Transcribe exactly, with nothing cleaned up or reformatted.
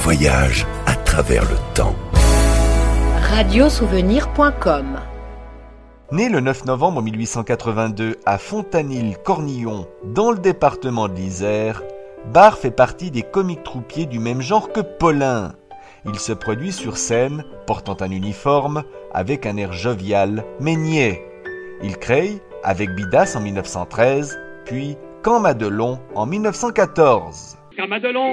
voyage à travers le temps. radiosouvenir point com. Né le neuf novembre mille huit cent quatre-vingt-deux à Fontanil-Cornillon, dans le département de l'Isère, Barre fait partie des comiques troupiers du même genre que Paulin. Il se produit sur scène, portant un uniforme, avec un air jovial, mais niais. Il crée, avec Bidas en mille neuf cent treize, puis Camp Madelon en mille neuf cent quatorze. Camp Madelon